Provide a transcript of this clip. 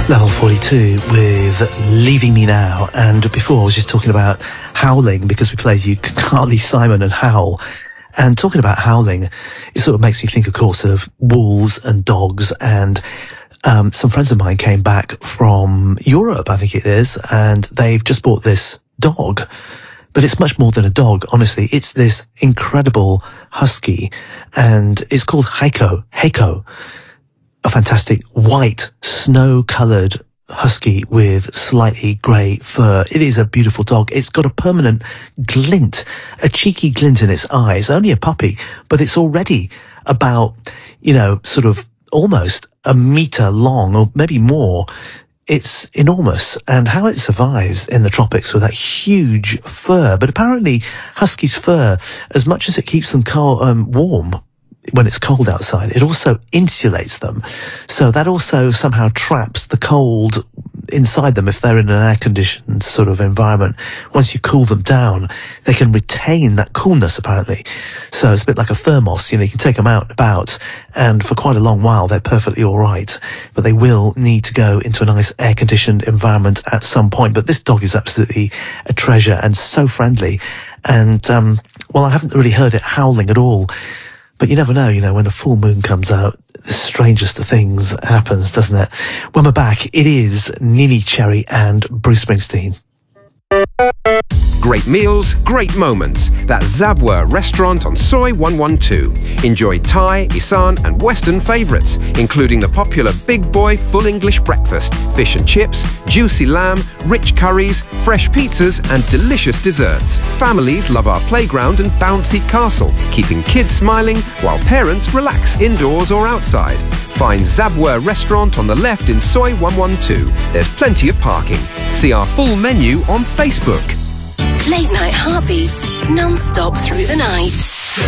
Level 42 with Leaving Me Now. And before I was just talking about Howling, because we played you Carly Simon and Howl. And talking about howling, it sort of makes me think, of course, of wolves and dogs. And some friends of mine came back from Europe, I think it is, and they've just bought this dog. But it's much more than a dog, honestly. It's this incredible husky, and it's called Heiko. A fantastic white, snow-coloured husky with slightly grey fur. It is a beautiful dog. It's got a permanent glint, a cheeky glint in its eye. It's only a puppy, but it's already about, sort of almost a metre long, or maybe more. It's enormous, and how it survives in the tropics with that huge fur. But apparently, huskies' fur, as much as it keeps them warm when it's cold outside, it also insulates them. So that also somehow traps the cold inside them if they're in an air-conditioned sort of environment. Once you cool them down, they can retain that coolness, apparently. So it's a bit like a thermos. You can take them out and about, and for quite a long while, they're perfectly all right. But they will need to go into a nice air-conditioned environment at some point. But this dog is absolutely a treasure and so friendly. And, I haven't really heard it howling at all. But you never know, when a full moon comes out, the strangest of things happens, doesn't it? When we're back, it is Nini Cherry and Bruce Springsteen. Great meals, great moments. That's Zabwa Restaurant on Soy 112. Enjoy Thai, Isan and Western favourites, including the popular Big Boy Full English Breakfast, fish and chips, juicy lamb, rich curries, fresh pizzas and delicious desserts. Families love our playground and bouncy castle, keeping kids smiling while parents relax indoors or outside. Find Zabwa Restaurant on the left in Soy 112. There's plenty of parking. See our full menu on Facebook. Late night heartbeats, non-stop through the night.